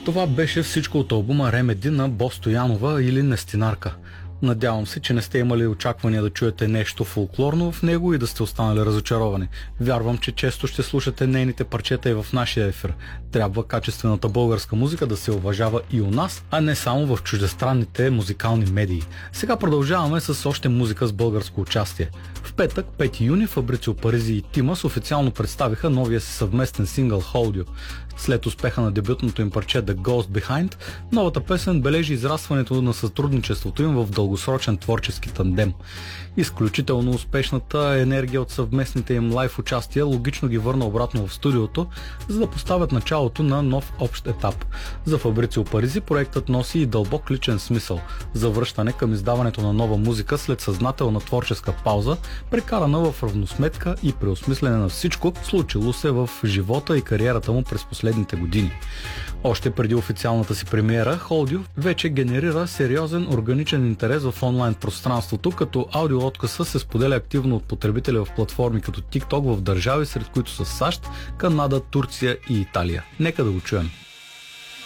Това беше всичко от албума Ремеди на Бо Стоянова или Нестинарка. Надявам се, че не сте имали очаквания да чуете нещо фолклорно в него и да сте останали разочаровани. Вярвам, че често ще слушате нейните парчета и в нашия ефир. Трябва качествената българска музика да се уважава и у нас, а не само в чуждестранните музикални медии. Сега продължаваме с още музика с българско участие. В петък, 5 юни, Фабрицио Паризи и Тимас официално представиха новия си съвместен сингъл Hold You. След успеха на дебютното им парче The Ghost Behind, новата песен бележи израстването на сътрудничеството им в дългосрочен творчески тандем. Изключително успешната енергия от съвместните им лайв участия логично ги върна обратно в студиото, за да поставят началото на нов общ етап. За Фабрицио Паризи проектът носи и дълбок личен смисъл – завръщане към издаването на нова музика след съзнателна творческа пауза, прекарана в равносметка и преосмислене на всичко, случило се в живота и кариерата му през последните години. Още преди официалната си премиера, Hold You вече генерира сериозен органичен интерес в онлайн пространството, като аудиооткъса се споделя активно от потребители в платформи като TikTok в държави, сред които са САЩ, Канада, Турция и Италия. Нека да го чуем.